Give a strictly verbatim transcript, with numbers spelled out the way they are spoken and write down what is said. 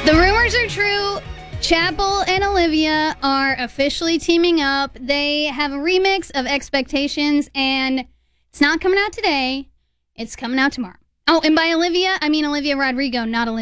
The rumors are true. Chappell and Olivia are officially teaming up. They have a remix of Expectations, and it's not coming out today. It's coming out tomorrow. Oh, and by Olivia, I mean Olivia Rodrigo, not Olivia